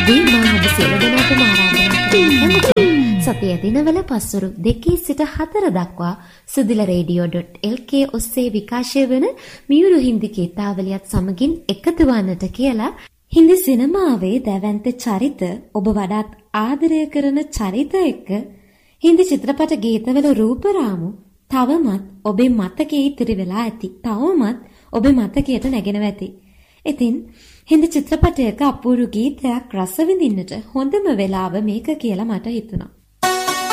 අදදී මා ඔබ සියලු දෙනාටම ආරාධනා කරනවා. සතිය දිනවල පස්වරු 2 සිට 4 දක්වා සුදිල radio.lk ඔස්සේ විකාශය වන මියුරු හින්දි ගීතාවලියත් සමගින් එකතු වන්නට කියලා හින්දි සිනමාවේ දැවැන්ත චරිත ඔබ වඩාත් ආදරය කරන චරිත එක්ක හින්දි චිත්‍රපට ගීතවල රූපරාමු තවමත් ඔබේ මතකයේ ඉතිරි වෙලා ඇති. තවමත් ඔබේ මතකයට නැගෙනවා ඇති. ඉතින් හින්දි චිත්‍රපටයක අපූර්ව ගීතයක් රස විඳින්නට හොඳම වෙලාව මේක කියලා මට හිතුණා.